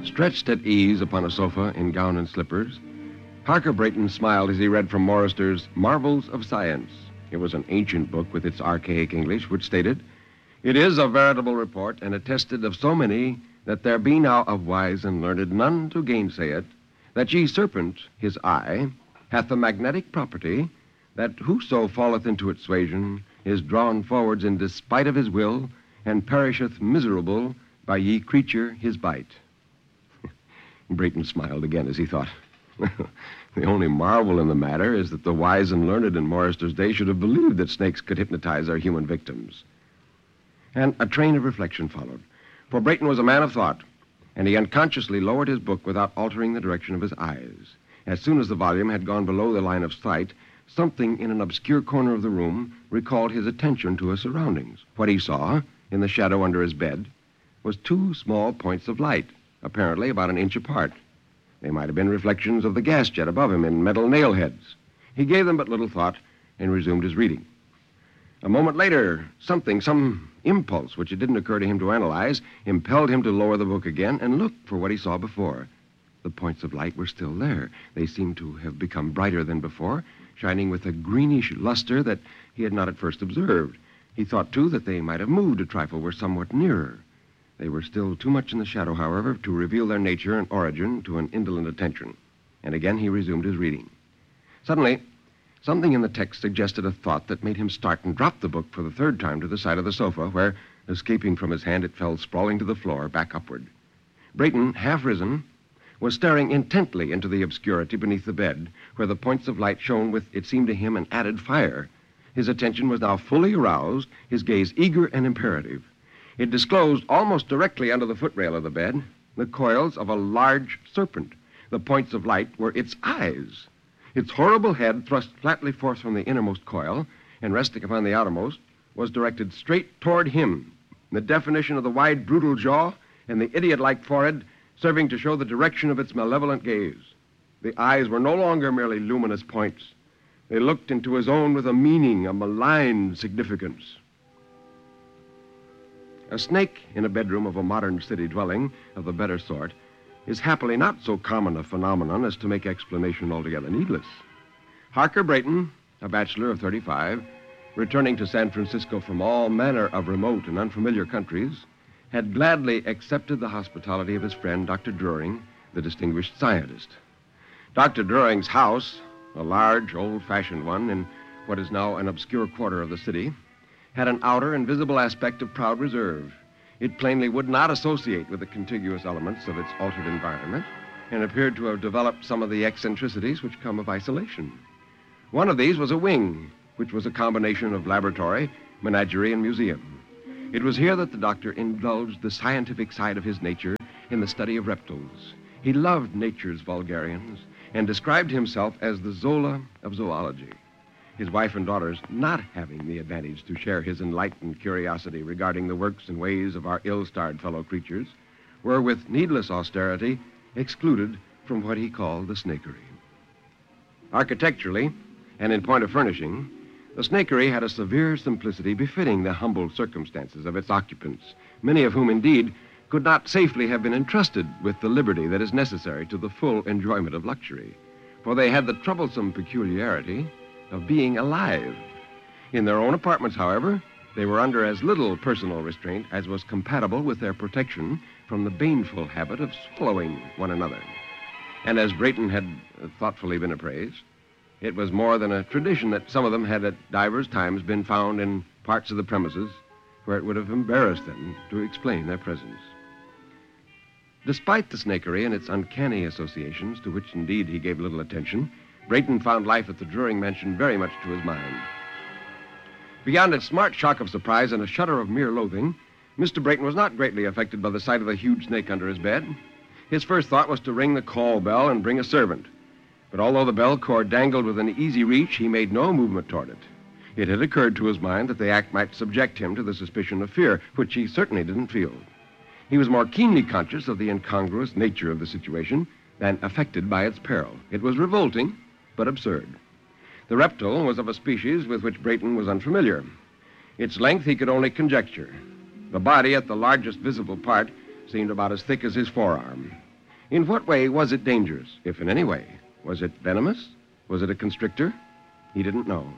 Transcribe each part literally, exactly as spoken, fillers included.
Stretched at ease upon a sofa in gown and slippers, Harker Brayton smiled as he read from Morrister's Marvels of Science. It was an ancient book with its archaic English, which stated, "It is a veritable report, and attested of so many, that there be now of wise and learned none to gainsay it, that ye serpent, his eye, hath a magnetic property, that whoso falleth into its suasion is drawn forwards in despite of his will, and perisheth miserable by ye creature his bite." Brayton smiled again as he thought, the only marvel in the matter is that the wise and learned in Morrister's day should have believed that snakes could hypnotize their human victims. And a train of reflection followed, for Brayton was a man of thought, and he unconsciously lowered his book without altering the direction of his eyes. As soon as the volume had gone below the line of sight, something in an obscure corner of the room recalled his attention to his surroundings. What he saw, in the shadow under his bed, was two small points of light, apparently about an inch apart. They might have been reflections of the gas jet above him in metal nail heads. He gave them but little thought and resumed his reading. A moment later, something, some impulse, which it didn't occur to him to analyze, impelled him to lower the book again and look for what he saw before. The points of light were still there. They seemed to have become brighter than before, shining with a greenish luster that he had not at first observed. He thought, too, that they might have moved a trifle, were somewhat nearer. They were still too much in the shadow, however, to reveal their nature and origin to an indolent attention. And again he resumed his reading. Suddenly, something in the text suggested a thought that made him start and drop the book for the third time to the side of the sofa, where, escaping from his hand, it fell sprawling to the floor, back upward. Brayton, half risen, was staring intently into the obscurity beneath the bed, where the points of light shone with, it seemed to him, an added fire. His attention was now fully aroused, his gaze eager and imperative. It disclosed, almost directly under the footrail of the bed, the coils of a large serpent. The points of light were its eyes. Its horrible head, thrust flatly forth from the innermost coil and resting upon the outermost, was directed straight toward him. The definition of the wide, brutal jaw and the idiot-like forehead serving to show the direction of its malevolent gaze. The eyes were no longer merely luminous points. They looked into his own with a meaning, a malign significance. A snake in a bedroom of a modern city dwelling of the better sort is happily not so common a phenomenon as to make explanation altogether needless. Harker Brayton, a bachelor of thirty-five, returning to San Francisco from all manner of remote and unfamiliar countries, had gladly accepted the hospitality of his friend, Doctor Druring, the distinguished scientist. Doctor Druring's house, a large, old-fashioned one in what is now an obscure quarter of the city, had an outer and visible aspect of proud reserve. It plainly would not associate with the contiguous elements of its altered environment and appeared to have developed some of the eccentricities which come of isolation. One of these was a wing, which was a combination of laboratory, menagerie, and museum. It was here that the doctor indulged the scientific side of his nature in the study of reptiles. He loved nature's vulgarians and described himself as the Zola of zoology. His wife and daughters, not having the advantage to share his enlightened curiosity regarding the works and ways of our ill-starred fellow creatures, were with needless austerity excluded from what he called the snakery. Architecturally, and in point of furnishing, the snakery had a severe simplicity befitting the humble circumstances of its occupants, many of whom, indeed, could not safely have been entrusted with the liberty that is necessary to the full enjoyment of luxury, for they had the troublesome peculiarity of being alive. In their own apartments, however, they were under as little personal restraint as was compatible with their protection from the baneful habit of swallowing one another. And as Brayton had thoughtfully been appraised, it was more than a tradition that some of them had at divers times been found in parts of the premises where it would have embarrassed them to explain their presence. Despite the snakery and its uncanny associations, to which indeed he gave little attention, Brayton found life at the Druring mansion very much to his mind. Beyond a smart shock of surprise and a shudder of mere loathing, Mister Brayton was not greatly affected by the sight of the huge snake under his bed. His first thought was to ring the call bell and bring a servant. But although the bell cord dangled within easy reach, he made no movement toward it. It had occurred to his mind that the act might subject him to the suspicion of fear, which he certainly didn't feel. He was more keenly conscious of the incongruous nature of the situation than affected by its peril. It was revolting, but absurd. The reptile was of a species with which Brayton was unfamiliar. Its length he could only conjecture. The body, at the largest visible part, seemed about as thick as his forearm. In what way was it dangerous, if in any way? Was it venomous? Was it a constrictor? He didn't know.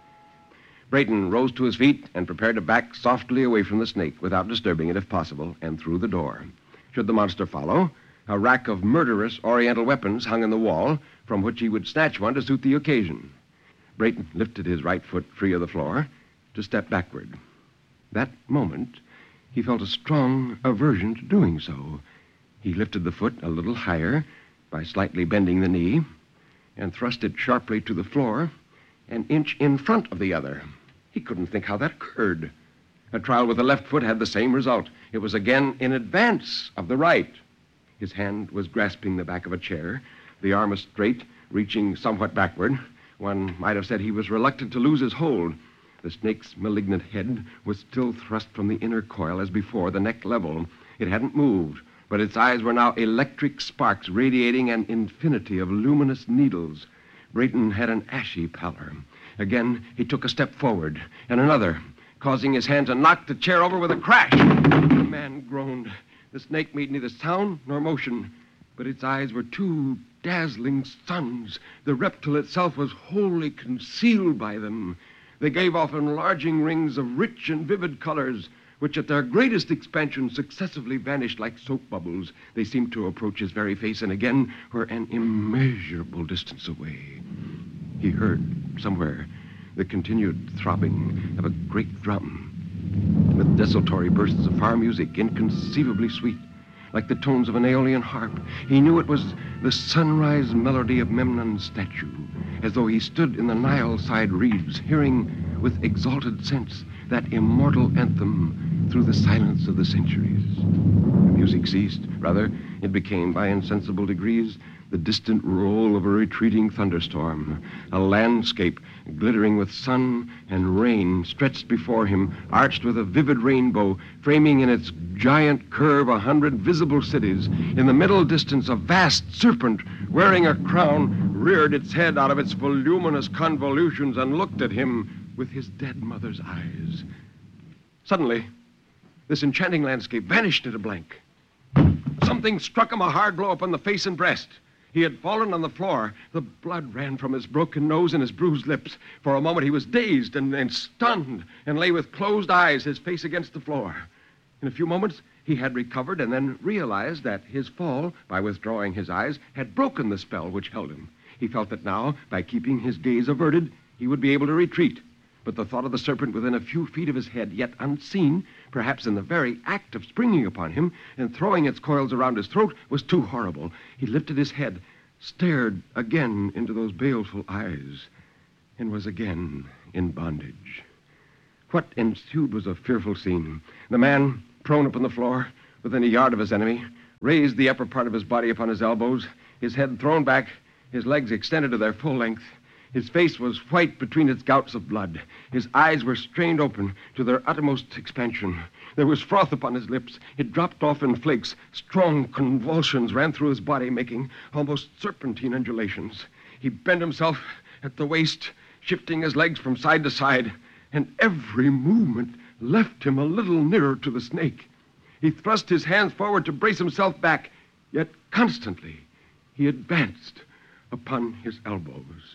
Brayton rose to his feet and prepared to back softly away from the snake without disturbing it if possible, and through the door. Should the monster follow, a rack of murderous Oriental weapons hung in the wall, from which he would snatch one to suit the occasion. Brayton lifted his right foot free of the floor to step backward. That moment, he felt a strong aversion to doing so. He lifted the foot a little higher by slightly bending the knee and thrust it sharply to the floor an inch in front of the other. He couldn't think how that occurred. A trial with the left foot had the same result. It was again in advance of the right. His hand was grasping the back of a chair, the arm straight, reaching somewhat backward. One might have said he was reluctant to lose his hold. The snake's malignant head was still thrust from the inner coil as before, the neck level. It hadn't moved, but its eyes were now electric sparks radiating an infinity of luminous needles. Brayton had an ashy pallor. Again, he took a step forward, and another, causing his hand to knock the chair over with a crash. The man groaned. The snake made neither sound nor motion, but its eyes were two dazzling suns. The reptile itself was wholly concealed by them. They gave off enlarging rings of rich and vivid colors, which at their greatest expansion successively vanished like soap bubbles. They seemed to approach his very face and again were an immeasurable distance away. He heard, somewhere, the continued throbbing of a great drum, with desultory bursts of far music, inconceivably sweet, like the tones of an Aeolian harp. He knew it was the sunrise melody of Memnon's statue, as though he stood in the Nile-side reeds, hearing with exalted sense that immortal anthem through the silence of the centuries. The music ceased. Rather, it became, by insensible degrees, the distant roll of a retreating thunderstorm. A landscape glittering with sun and rain stretched before him, arched with a vivid rainbow, framing in its giant curve a hundred visible cities. In the middle distance, a vast serpent, wearing a crown, reared its head out of its voluminous convolutions and looked at him with his dead mother's eyes. Suddenly, this enchanting landscape vanished at a blank. Something struck him a hard blow upon the face and breast. He had fallen on the floor. The blood ran from his broken nose and his bruised lips. For a moment, he was dazed and, and stunned and lay with closed eyes, his face against the floor. In a few moments, he had recovered and then realized that his fall, by withdrawing his eyes, had broken the spell which held him. He felt that now, by keeping his gaze averted, he would be able to retreat. But the thought of the serpent within a few feet of his head, yet unseen, perhaps in the very act of springing upon him and throwing its coils around his throat, was too horrible. He lifted his head, stared again into those baleful eyes, and was again in bondage. What ensued was a fearful scene. The man, prone upon the floor, within a yard of his enemy, raised the upper part of his body upon his elbows, his head thrown back, his legs extended to their full length. His face was white between its gouts of blood. His eyes were strained open to their uttermost expansion. There was froth upon his lips. It dropped off in flakes. Strong convulsions ran through his body, making almost serpentine undulations. He bent himself at the waist, shifting his legs from side to side, and every movement left him a little nearer to the snake. He thrust his hands forward to brace himself back, yet constantly he advanced upon his elbows.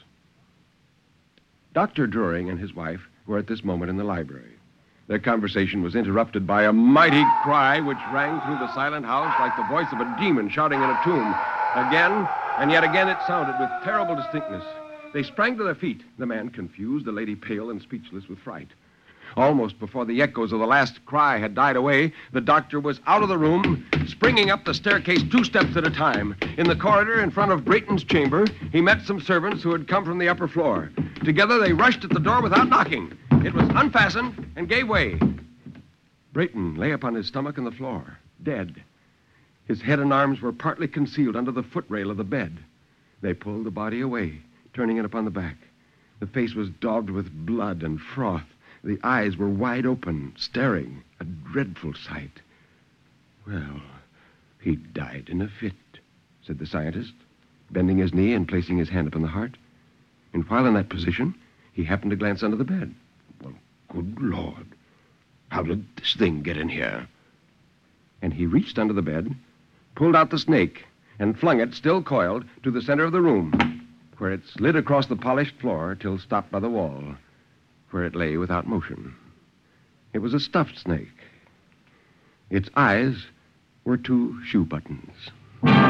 Doctor Druring and his wife were at this moment in the library. Their conversation was interrupted by a mighty cry which rang through the silent house like the voice of a demon shouting in a tomb. Again, and yet again it sounded with terrible distinctness. They sprang to their feet, the man confused, the lady pale and speechless with fright. Almost before the echoes of the last cry had died away, the doctor was out of the room, springing up the staircase two steps at a time. In the corridor in front of Brayton's chamber, he met some servants who had come from the upper floor. Together, they rushed at the door without knocking. It was unfastened and gave way. Brayton lay upon his stomach on the floor, dead. His head and arms were partly concealed under the footrail of the bed. They pulled the body away, turning it upon the back. The face was daubed with blood and froth. The eyes were wide open, staring, a dreadful sight. Well, he died in a fit, said the scientist, bending his knee and placing his hand upon the heart. And while in that position, he happened to glance under the bed. Well, good Lord, how did this thing get in here? And he reached under the bed, pulled out the snake, and flung it, still coiled, to the center of the room, where it slid across the polished floor till stopped by the wall, where it lay without motion. It was a stuffed snake. Its eyes were two shoe buttons.